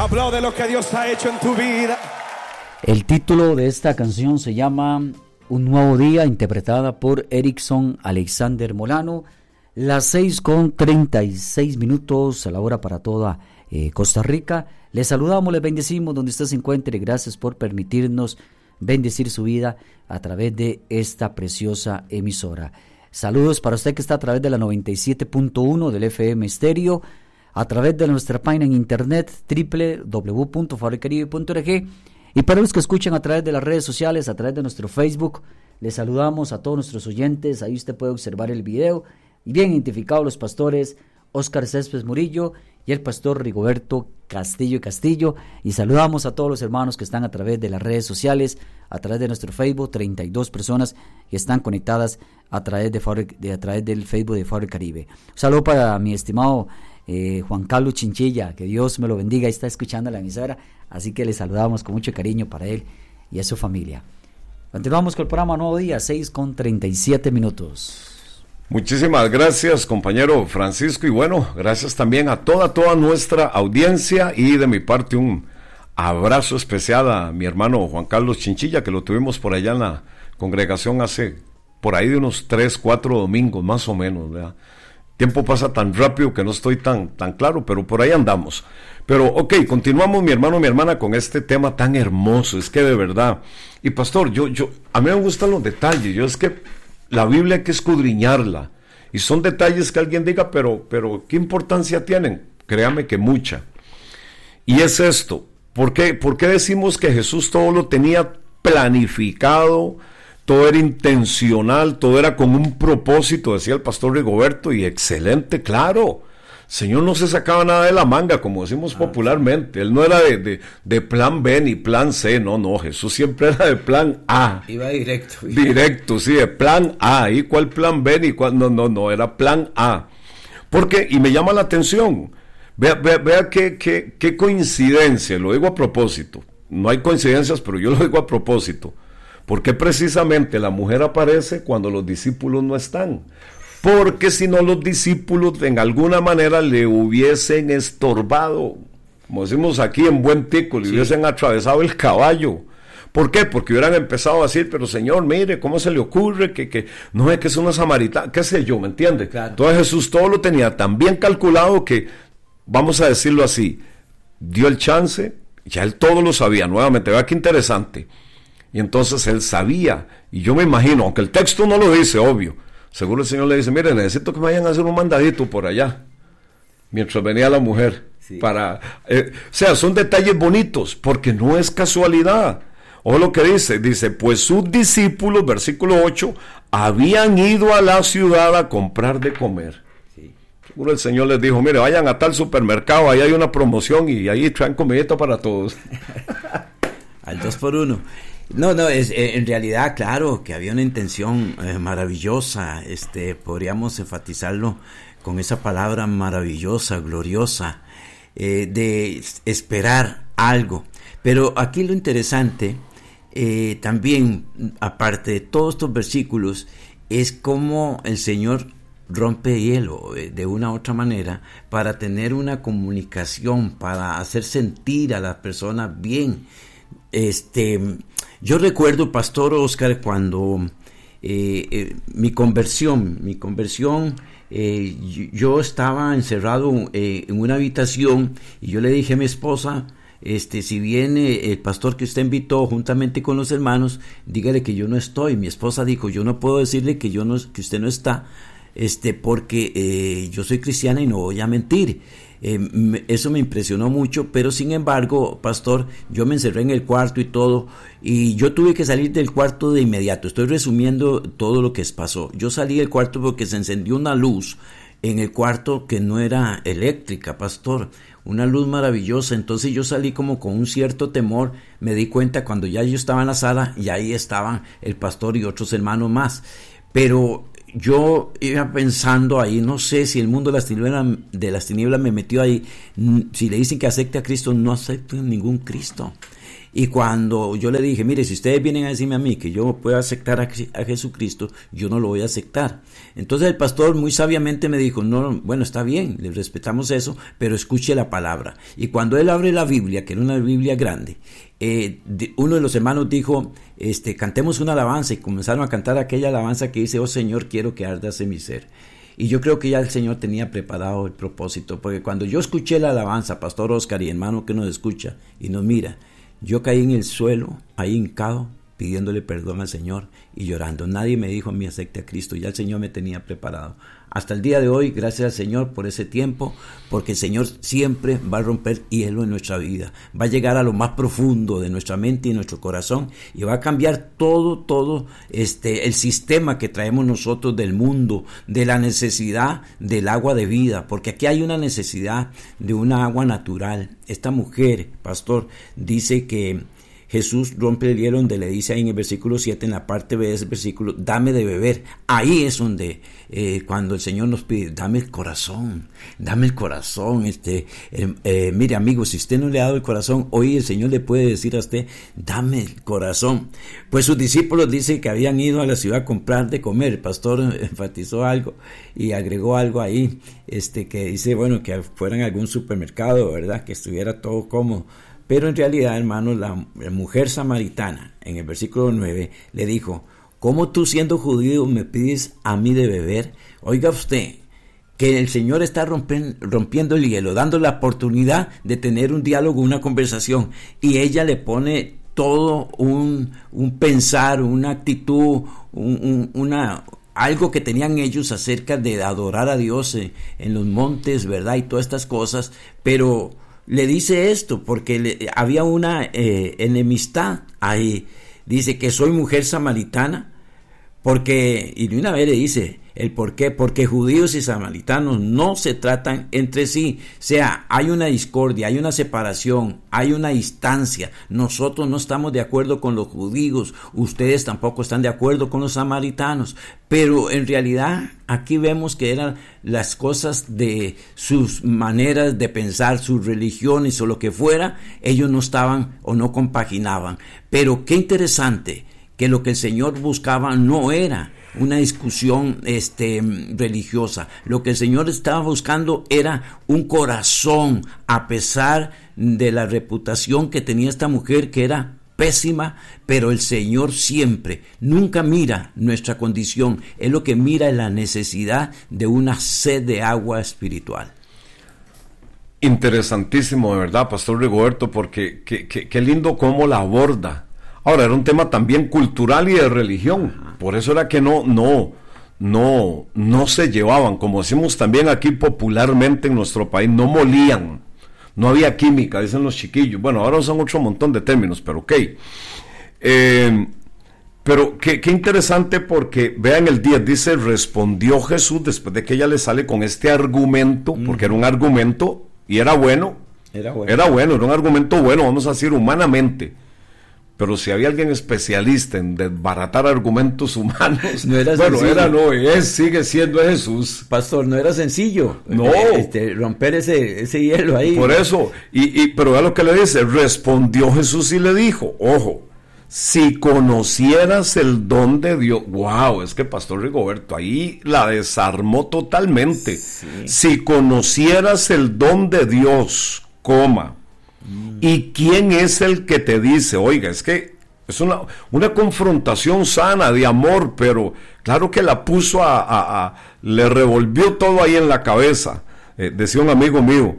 Aplaude lo que Dios ha hecho en tu vida. El título de esta canción se llama Un Nuevo Día, interpretada por Erickson Alexander Molano. Las 6:36 a la hora para toda Costa Rica. Les saludamos, les bendecimos donde usted se encuentre. Gracias por permitirnos bendecir su vida a través de esta preciosa emisora. Saludos para usted que está a través de la 97.1 del FM Estéreo, a través de nuestra página en internet www.fabricaribe.org, y para los que escuchan a través de las redes sociales, a través de nuestro Facebook. Les saludamos a todos nuestros oyentes. Ahí usted puede observar el video y bien identificados los pastores Óscar Céspedes Murillo y el pastor Rigoberto Castillo y Castillo. Y saludamos a todos los hermanos que están a través de las redes sociales, a través de nuestro Facebook. 32 personas que están conectadas a través del Facebook de Faro Caribe. Un saludo para mi estimado Juan Carlos Chinchilla, que Dios me lo bendiga. Ahí está escuchando la emisora, así que le saludamos con mucho cariño para él y a su familia. Continuamos con el programa Nuevo Día, 6:37. Muchísimas gracias, compañero Francisco, y bueno, gracias también a toda nuestra audiencia, y de mi parte un abrazo especial a mi hermano Juan Carlos Chinchilla, que lo tuvimos por allá en la congregación hace por ahí de unos 3-4 domingos más o menos, ¿verdad? Tiempo pasa tan rápido que no estoy tan claro, pero por ahí andamos. Pero ok, continuamos, mi hermano, mi hermana, con este tema tan hermoso. Es que de verdad, y pastor, a mí me gustan los detalles. Es que la Biblia hay que escudriñarla, y son detalles que alguien diga, pero ¿qué importancia tienen? Créame que mucha. Y es esto, ¿por qué decimos que Jesús todo lo tenía planificado? Todo era intencional, todo era con un propósito, decía el pastor Rigoberto, y excelente, claro. Señor no se sacaba nada de la manga, como decimos popularmente. Él no era de plan B ni plan C, no, Jesús siempre era de plan A. Iba directo. Directo, sí, de plan A. ¿Y cuál plan B ni cuál? No, era plan A. Porque, y me llama la atención, vea qué coincidencia, lo digo a propósito. No hay coincidencias, pero yo lo digo a propósito. ¿Por qué precisamente la mujer aparece cuando los discípulos no están? Porque si no, los discípulos en alguna manera le hubiesen estorbado, como decimos aquí en buen tico, le hubiesen atravesado el caballo. ¿Por qué? Porque hubieran empezado a decir, pero Señor, mire, ¿cómo se le ocurre que no es que es una samaritana? ¿Qué sé yo? ¿Me entiende? Claro. Entonces Jesús todo lo tenía tan bien calculado que, vamos a decirlo así, dio el chance, ya él todo lo sabía. Nuevamente, vea qué interesante. Y entonces él sabía, y yo me imagino, aunque el texto no lo dice, obvio, seguro el Señor le dice, mire, necesito que me vayan a hacer un mandadito por allá, mientras venía la mujer, sí. O sea, son detalles bonitos, porque no es casualidad. O lo que dice, pues sus discípulos, versículo 8, habían ido a la ciudad a comprar de comer. Sí. Seguro el Señor les dijo, mire, vayan a tal supermercado, ahí hay una promoción y ahí traen comidita para todos. Al 2x1. No, en realidad, claro, que había una intención maravillosa, podríamos enfatizarlo con esa palabra maravillosa, gloriosa, de esperar algo. Pero aquí lo interesante, también, aparte de todos estos versículos, es cómo el Señor rompe hielo de una u otra manera para tener una comunicación, para hacer sentir a las personas bien. Yo recuerdo, Pastor Óscar, cuando mi conversión, yo estaba encerrado en una habitación y yo le dije a mi esposa, si viene el pastor que usted invitó juntamente con los hermanos, dígale que yo no estoy. Mi esposa dijo, yo no puedo decirle que usted no está, porque yo soy cristiana y no voy a mentir. Eso me impresionó mucho, pero sin embargo, pastor, yo me encerré en el cuarto y todo, y yo tuve que salir del cuarto de inmediato. Estoy resumiendo todo lo que pasó. Yo salí del cuarto porque se encendió una luz en el cuarto que no era eléctrica, pastor, una luz maravillosa. Entonces yo salí como con un cierto temor. Me di cuenta cuando ya yo estaba en la sala y ahí estaban el pastor y otros hermanos más, pero yo iba pensando ahí, no sé si el mundo de las tinieblas me metió ahí. Si le dicen que acepte a Cristo, no acepto ningún Cristo. Y cuando yo le dije, mire, si ustedes vienen a decirme a mí que yo puedo aceptar a Jesucristo, yo no lo voy a aceptar. Entonces el pastor muy sabiamente me dijo, no, bueno, está bien, le respetamos eso, pero escuche la palabra. Y cuando él abre la Biblia, que era una Biblia grande, uno de los hermanos dijo, cantemos una alabanza, y comenzaron a cantar aquella alabanza que dice, oh Señor, quiero que ardas en mi ser. Y yo creo que ya el Señor tenía preparado el propósito, porque cuando yo escuché la alabanza, Pastor Oscar y hermano que nos escucha y nos mira, yo caí en el suelo, ahí hincado, pidiéndole perdón al Señor y llorando. Nadie me dijo a mí acepte a Cristo, ya el Señor me tenía preparado. Hasta el día de hoy, gracias al Señor por ese tiempo, porque el Señor siempre va a romper hielo en nuestra vida, va a llegar a lo más profundo de nuestra mente y nuestro corazón y va a cambiar todo el sistema que traemos nosotros del mundo, de la necesidad del agua de vida, porque aquí hay una necesidad de una agua natural. Esta mujer, pastor, dice que Jesús rompe el hielo donde le dice ahí en el versículo 7, en la parte B de ese versículo, dame de beber. Ahí es donde cuando el Señor nos pide, dame el corazón. Mire amigo, si usted no le ha dado el corazón, hoy el Señor le puede decir a usted, dame el corazón. Pues sus discípulos dicen que habían ido a la ciudad a comprar de comer. El pastor enfatizó algo y agregó algo ahí, que dice, bueno, que fueran a algún supermercado, ¿verdad? Que estuviera todo cómodo. Pero en realidad, hermanos, la mujer samaritana, en el versículo 9, le dijo, ¿cómo tú siendo judío me pides a mí de beber? Oiga usted, que el Señor está rompiendo el hielo, dando la oportunidad de tener un diálogo, una conversación, y ella le pone todo un pensar, una actitud, algo que tenían ellos acerca de adorar a Dios en los montes, ¿verdad? Y todas estas cosas, pero le dice esto porque había una enemistad ahí. Dice que soy mujer samaritana, y de una vez le dice el por qué, porque judíos y samaritanos no se tratan entre sí, o sea, hay una discordia, hay una separación, hay una distancia. Nosotros no estamos de acuerdo con los judíos, ustedes tampoco están de acuerdo con los samaritanos, pero en realidad aquí vemos que eran las cosas de sus maneras de pensar, sus religiones o lo que fuera, ellos no estaban o no compaginaban. Pero qué interesante que lo que el Señor buscaba no era una discusión religiosa. Lo que el Señor estaba buscando era un corazón, a pesar de la reputación que tenía esta mujer, que era pésima, pero el Señor siempre, nunca mira nuestra condición, es lo que mira es la necesidad de una sed de agua espiritual. Interesantísimo, de verdad, Pastor Rigoberto, porque qué lindo cómo la aborda. Ahora, era un tema también cultural y de religión. Por eso era que no se llevaban, como decimos también aquí popularmente en nuestro país, no molían. No había química, dicen los chiquillos. Bueno, ahora usan otro montón de términos, pero ok. Pero qué interesante, porque vean el 10, dice, respondió Jesús después de que ella le sale con este argumento, porque era un argumento y era bueno. Era un argumento bueno, vamos a decir humanamente. Pero si había alguien especialista en desbaratar argumentos humanos, no era sencillo. Sigue siendo Jesús. Pastor, no era sencillo. No. Romper ese hielo ahí. Por eso, pero vea lo que le dice, respondió Jesús y le dijo, ojo, si conocieras el don de Dios, wow, es que Pastor Rigoberto ahí la desarmó totalmente. Sí. Si conocieras el don de Dios, ¿y quién es el que te dice? Oiga, es que es una confrontación sana de amor, pero claro que la puso le revolvió todo ahí en la cabeza. Decía un amigo mío,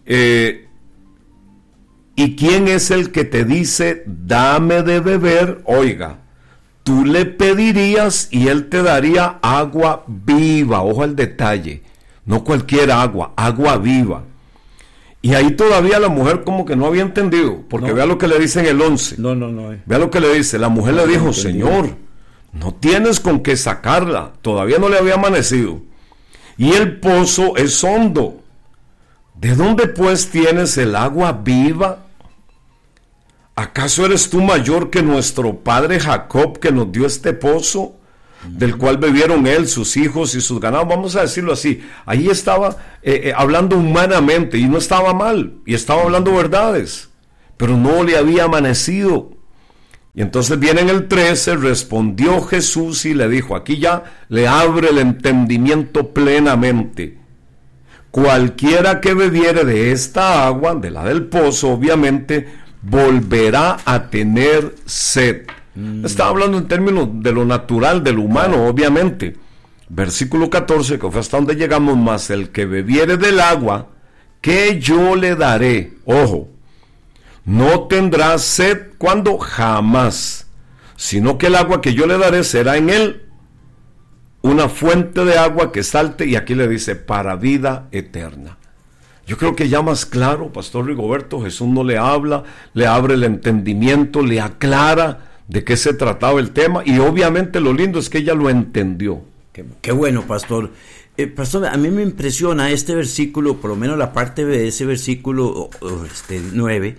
¿y quién es el que te dice, dame de beber? Oiga, tú le pedirías y él te daría agua viva. Ojo al detalle, no cualquier agua viva. Y ahí todavía la mujer como que no había entendido, porque vea lo que le dice en el 11. No. Vea lo que le dice, la mujer le dijo, Señor, no tienes con qué sacarla, todavía no le había amanecido. Y el pozo es hondo. ¿De dónde pues tienes el agua viva? ¿Acaso eres tú mayor que nuestro padre Jacob, que nos dio este pozo, del cual bebieron él, sus hijos y sus ganados? Vamos a decirlo así, ahí estaba hablando humanamente, y no estaba mal, y estaba hablando verdades, pero no le había amanecido. Y entonces viene en el 13, respondió Jesús y le dijo, aquí ya le abre el entendimiento plenamente. Cualquiera que bebiere de esta agua, de la del pozo, obviamente, volverá a tener sed. Está hablando en términos de lo natural, de lo humano, obviamente. Versículo 14, que fue hasta donde llegamos, más el que bebiere del agua que yo le daré, ojo, no tendrá sed cuando jamás, sino que el agua que yo le daré será en él una fuente de agua que salte, y aquí le dice, para vida eterna. Yo creo que ya más claro, Pastor Rigoberto, Jesús no le habla, le abre el entendimiento, le aclara de qué se trataba el tema, y obviamente lo lindo es que ella lo entendió. Qué bueno, Pastor. Pastor, a mí me impresiona este versículo, por lo menos la parte de ese versículo 9,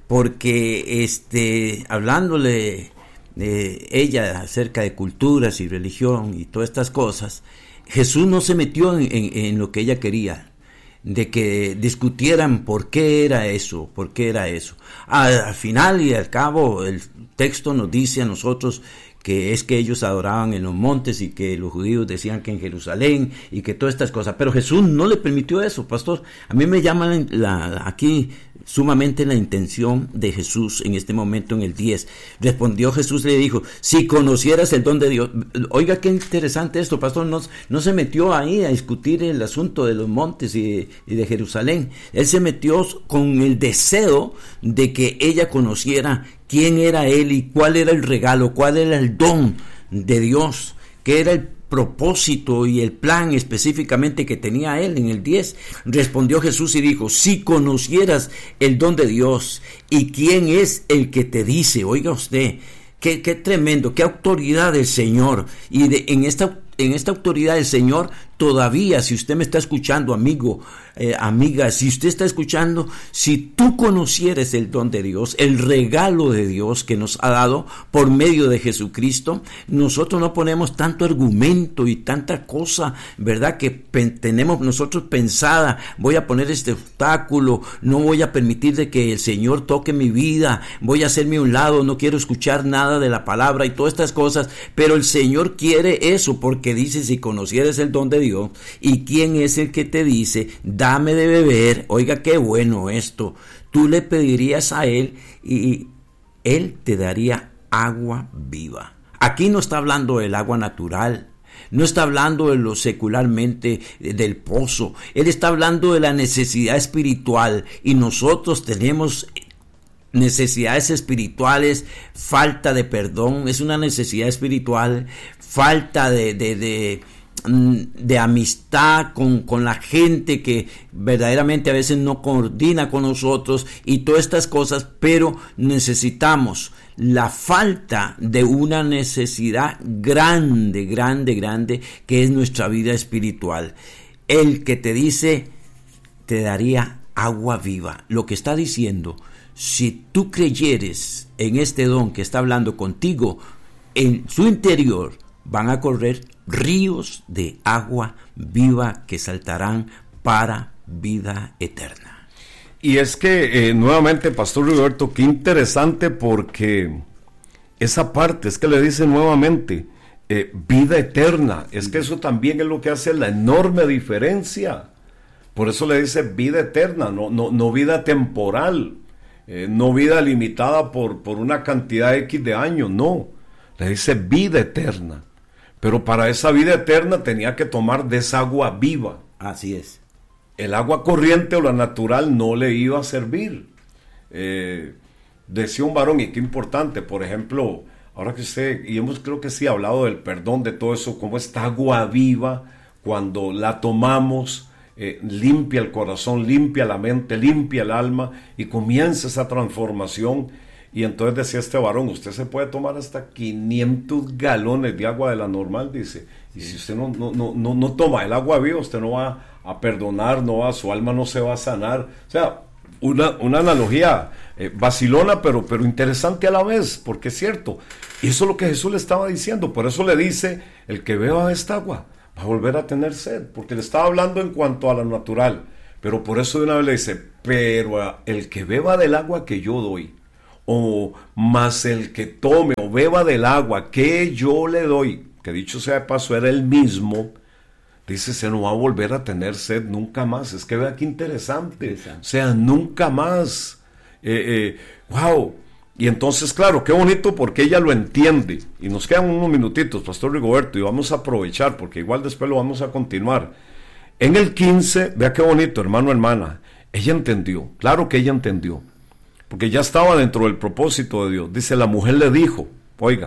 porque hablándole ella acerca de culturas y religión y todas estas cosas, Jesús no se metió en lo que ella quería, de que discutieran por qué era eso. Al final y al cabo, el texto nos dice a nosotros que es que ellos adoraban en los montes y que los judíos decían que en Jerusalén y que todas estas cosas, pero Jesús no le permitió eso, Pastor. A mí me llama aquí sumamente la intención de Jesús en este momento en el 10. Respondió Jesús, le dijo, si conocieras el don de Dios. Oiga, qué interesante esto, Pastor. No se metió ahí a discutir el asunto de los montes y de Jerusalén. Él se metió con el deseo de que ella conociera quién era él y cuál era el regalo, cuál era el don de Dios, qué era el propósito y el plan específicamente que tenía él. En el 10 respondió Jesús y dijo, si conocieras el don de Dios y quién es el que te dice, oiga usted, qué tremendo, qué autoridad del Señor, y en esta autoridad del Señor, todavía, si usted me está escuchando, amigo, amiga, si usted está escuchando, si tú conocieres el don de Dios, el regalo de Dios que nos ha dado por medio de Jesucristo, nosotros no ponemos tanto argumento y tanta cosa, ¿verdad?, que tenemos nosotros pensada, voy a poner este obstáculo, no voy a permitir de que el Señor toque mi vida, voy a hacerme a un lado, no quiero escuchar nada de la palabra y todas estas cosas, pero el Señor quiere eso, porque dice, si conocieres el don de Dios, y quién es el que te dice, dame de beber, oiga qué bueno esto, tú le pedirías a él y él te daría agua viva. Aquí no está hablando del agua natural, no está hablando de lo secularmente del pozo, él está hablando de la necesidad espiritual, y nosotros tenemos necesidades espirituales, falta de perdón, es una necesidad espiritual, falta de amistad con la gente que verdaderamente a veces no coordina con nosotros y todas estas cosas, pero necesitamos la falta de una necesidad grande, que es nuestra vida espiritual. El que te dice, te daría agua viva. Lo que está diciendo, si tú creyeres en este don que está hablando contigo, en su interior van a correr ríos de agua viva que saltarán para vida eterna. Y es que nuevamente, Pastor Roberto, qué interesante, porque esa parte es que le dice nuevamente vida eterna. Es que eso también es lo que hace la enorme diferencia. Por eso le dice vida eterna, no vida temporal, no vida limitada por una cantidad X de años, no. Le dice vida eterna. Pero para esa vida eterna tenía que tomar de esa agua viva. Así es. El agua corriente o la natural no le iba a servir. Decía un varón, y qué importante, por ejemplo, ahora que usted, y hemos creo que sí hablado del perdón, de todo eso, como esta agua viva, cuando la tomamos, limpia el corazón, limpia la mente, limpia el alma, y comienza esa transformación. Y entonces decía este varón, usted se puede tomar hasta 500 galones de agua de la normal, dice, y si usted no toma el agua viva, usted no va a perdonar, su alma no se va a sanar. O sea, una analogía vacilona, pero interesante a la vez, porque es cierto. Y eso es lo que Jesús le estaba diciendo. Por eso le dice, el que beba esta agua va a volver a tener sed, porque le estaba hablando en cuanto a lo natural. Pero por eso de una vez le dice, pero el que beba del agua que yo doy, o más el que tome o beba del agua que yo le doy, que dicho sea de paso era el mismo, dice, se no va a volver a tener sed nunca más. Es que vea qué interesante. O sea, nunca más. Wow. Y entonces, claro, qué bonito porque ella lo entiende. Y nos quedan unos minutitos, Pastor Rigoberto, y vamos a aprovechar porque igual después lo vamos a continuar. En el 15, vea qué bonito, hermano, hermana. Ella entendió, claro que ella entendió, porque ya estaba dentro del propósito de Dios. Dice, la mujer le dijo, oiga,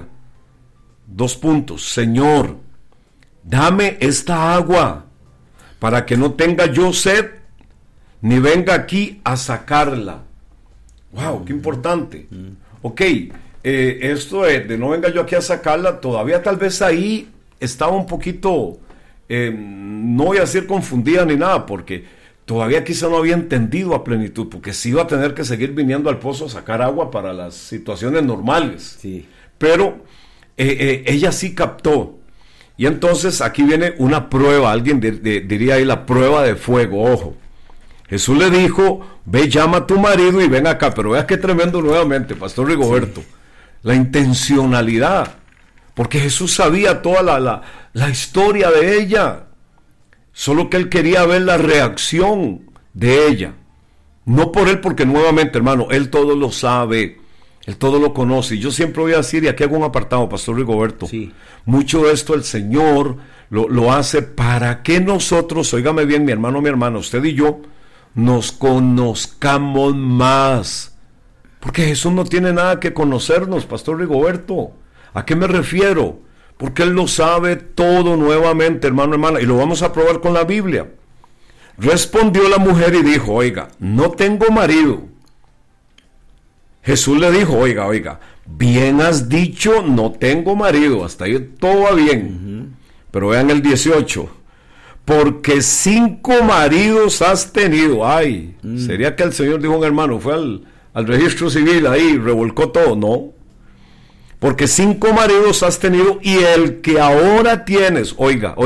2 puntos, Señor, dame esta agua para que no tenga yo sed, ni venga aquí a sacarla. Wow, qué importante. Ok, esto de no venga yo aquí a sacarla, todavía tal vez ahí estaba un poquito, no voy a decir confundida ni nada, porque todavía quizá no había entendido a plenitud, porque sí iba a tener que seguir viniendo al pozo a sacar agua para las situaciones normales. Sí. Pero ella sí captó. Y entonces aquí viene una prueba, alguien diría ahí la prueba de fuego, ojo. Jesús le dijo, ve, llama a tu marido y ven acá. Pero vea qué tremendo nuevamente, Pastor Rigoberto. Sí. La intencionalidad. Porque Jesús sabía toda la historia de ella. Solo que él quería ver la reacción de ella. No por él, porque nuevamente, hermano, él todo lo sabe. Él todo lo conoce. Y yo siempre voy a decir, y aquí hago un apartado, Pastor Rigoberto. Sí. Mucho de esto el Señor lo hace para que nosotros, óigame bien, mi hermano, mi hermana, usted y yo, nos conozcamos más. Porque Jesús no tiene nada que conocernos, Pastor Rigoberto. ¿A qué me refiero? Porque Él lo sabe todo nuevamente, hermano, hermana, y lo vamos a probar con la Biblia. Respondió la mujer y dijo, oiga, no tengo marido. Jesús le dijo, oiga, bien has dicho, no tengo marido. Hasta ahí todo va bien. Pero vean el 18. Porque 5 maridos has tenido. Ay, ¿sería que el Señor dijo un hermano, fue al registro civil ahí, revolcó todo? No. Porque 5 maridos has tenido y el que ahora tienes, oiga,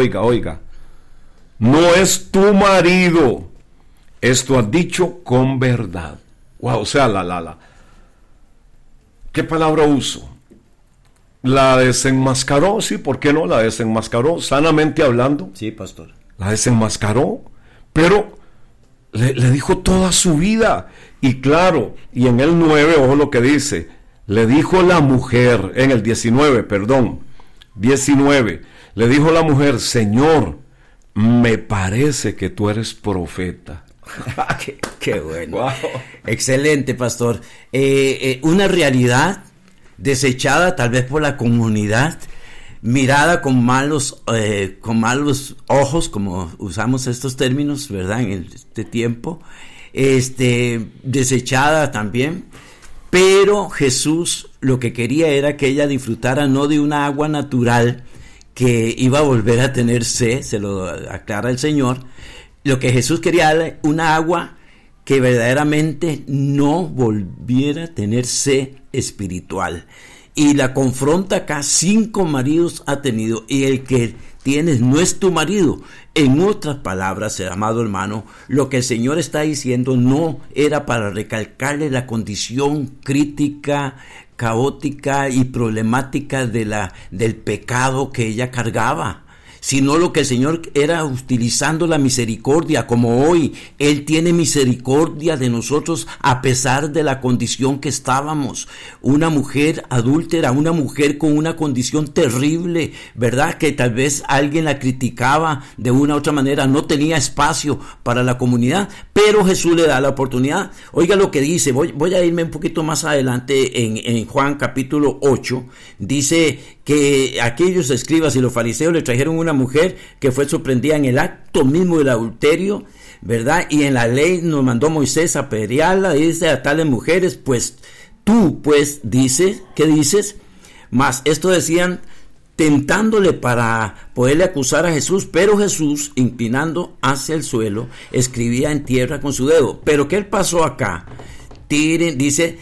no es tu marido. Esto has dicho con verdad. Wow, o sea, ¿qué palabra uso? La desenmascaró, sí, ¿por qué no? La desenmascaró, sanamente hablando. Sí, pastor. La desenmascaró, pero le dijo toda su vida. Y claro, y en el 9, ojo lo que dice, le dijo la mujer, en el 19, le dijo la mujer, Señor, me parece que tú eres profeta. Qué bueno. Wow. Excelente, pastor. Una realidad desechada tal vez por la comunidad, mirada con malos ojos, como usamos estos términos, ¿verdad? En este tiempo, desechada también, pero Jesús lo que quería era que ella disfrutara no de una agua natural que iba a volver a tener sed, se lo aclara el Señor. Lo que Jesús quería era una agua que verdaderamente no volviera a tener sed espiritual. Y la confronta acá, 5 maridos ha tenido, y el que tienes no es tu marido. En otras palabras, amado hermano, lo que el Señor está diciendo no era para recalcarle la condición crítica, caótica y problemática del pecado que ella cargaba, sino lo que el Señor era utilizando la misericordia, como hoy Él tiene misericordia de nosotros a pesar de la condición que estábamos. Una mujer adúltera, una mujer con una condición terrible, ¿verdad? Que tal vez alguien la criticaba de una u otra manera, no tenía espacio para la comunidad, pero Jesús le da la oportunidad. Oiga lo que dice, voy a irme un poquito más adelante en Juan capítulo 8, dice que aquellos escribas y los fariseos le trajeron una mujer que fue sorprendida en el acto mismo del adulterio, ¿verdad? Y en la ley nos mandó Moisés a apedrearla, dice a tales mujeres, pues tú, pues, dices, ¿qué dices? Mas esto decían tentándole para poderle acusar a Jesús, pero Jesús, inclinando hacia el suelo, escribía en tierra con su dedo. ¿Pero qué pasó acá? Dice,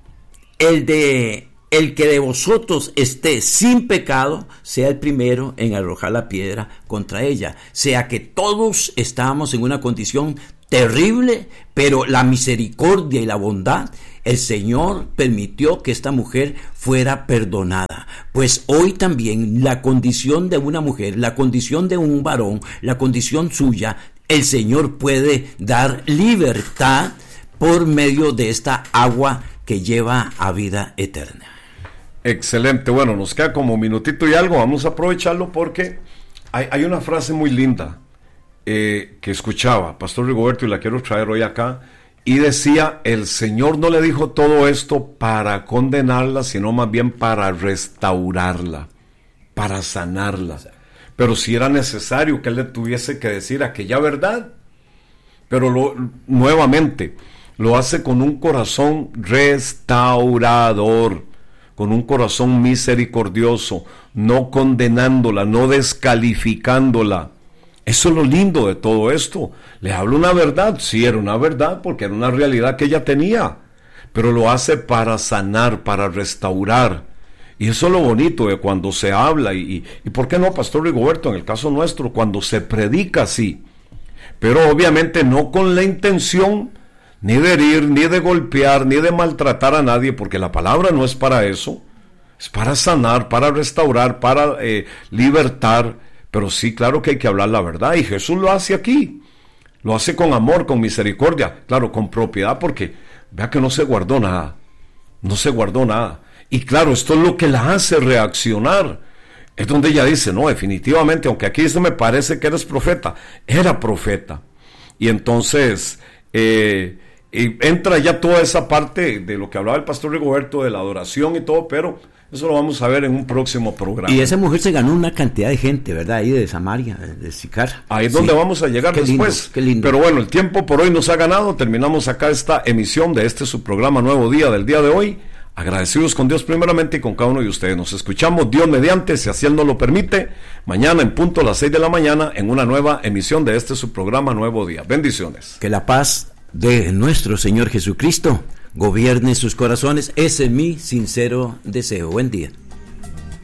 el que de vosotros esté sin pecado, sea el primero en arrojar la piedra contra ella. Sea que todos estábamos en una condición terrible, pero la misericordia y la bondad, el Señor permitió que esta mujer fuera perdonada. Pues hoy también la condición de una mujer, la condición de un varón, la condición suya, el Señor puede dar libertad por medio de esta agua que lleva a vida eterna. Excelente. Bueno, nos queda como un minutito y algo. Vamos a aprovecharlo porque hay una frase muy linda que escuchaba Pastor Rigoberto y la quiero traer hoy acá. Y decía, el Señor no le dijo todo esto para condenarla, sino más bien para restaurarla, para sanarla. Pero si era necesario que Él le tuviese que decir aquella verdad. Pero nuevamente, lo hace con un corazón restaurador, con un corazón misericordioso, no condenándola, no descalificándola. Eso es lo lindo de todo esto. Le hablo una verdad, sí era una verdad, porque era una realidad que ella tenía, pero lo hace para sanar, para restaurar. Y eso es lo bonito de cuando se habla, y ¿por qué no, Pastor Rigoberto, en el caso nuestro, cuando se predica así? Pero obviamente no con la intención ni de herir, ni de golpear, ni de maltratar a nadie, porque la palabra no es para eso, es para sanar, para restaurar, para libertar. Pero sí, claro que hay que hablar la verdad, y Jesús lo hace aquí, lo hace con amor, con misericordia, claro, con propiedad, porque vea que no se guardó nada, y claro, esto es lo que la hace reaccionar, es donde ella dice, no, definitivamente, aunque aquí esto me parece que eres profeta, era profeta, y entonces entra ya toda esa parte de lo que hablaba el Pastor Rigoberto, de la adoración y todo, pero eso lo vamos a ver en un próximo programa. Y esa mujer se ganó una cantidad de gente, ¿verdad? Ahí de Samaria, de Sicar. Ahí es donde vamos a llegar después. Qué lindo. Pero bueno, el tiempo por hoy nos ha ganado. Terminamos acá esta emisión de su programa Nuevo Día del día de hoy. Agradecidos con Dios primeramente y con cada uno de ustedes. Nos escuchamos Dios mediante, si así Él nos lo permite, mañana en punto a las 6 de la mañana en una nueva emisión de su programa Nuevo Día. Bendiciones. Que la paz de nuestro Señor Jesucristo gobierne sus corazones. Ese es mi sincero deseo. Buen día.